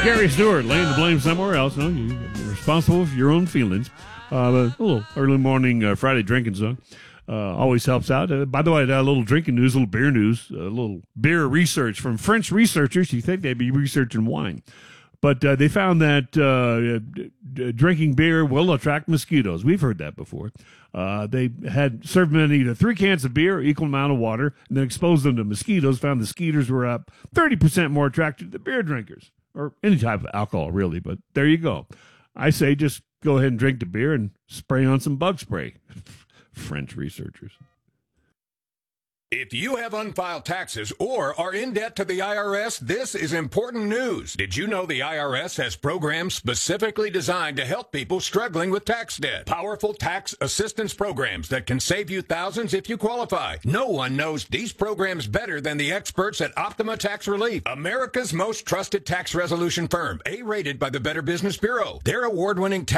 Gary Stewart laying the blame somewhere else. No, you're responsible for your own feelings. A little early morning Friday drinking song always helps out. By the way, a little drinking news, a little beer news, a little beer research from French researchers. You think they'd be researching wine. But they found that drinking beer will attract mosquitoes. We've heard that before. They had served men either 3 cans of beer, equal amount of water, and then exposed them to mosquitoes, found the skeeters were up 30% more attracted to beer drinkers, or any type of alcohol, really. But there you go. I say just go ahead and drink the beer and spray on some bug spray. French researchers. If you have unfiled taxes or are in debt to the IRS, this is important news. Did you know the IRS has programs specifically designed to help people struggling with tax debt? Powerful tax assistance programs that can save you thousands if you qualify. No one knows these programs better than the experts at Optima Tax Relief, America's most trusted tax resolution firm, A-rated by the Better Business Bureau. Their award-winning